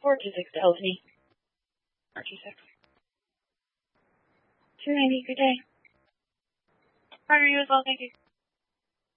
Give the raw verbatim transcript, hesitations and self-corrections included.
four two six tells me. four two six. two ninety, good day. How are you as well, thank you.